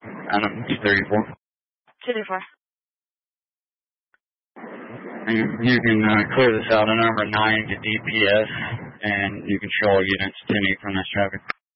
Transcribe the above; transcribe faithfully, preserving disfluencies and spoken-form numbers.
Adam, two thirty-four. two thirty-four. You, you can uh, clear this out on number nine to D P S, and you control units ten eight from this traffic.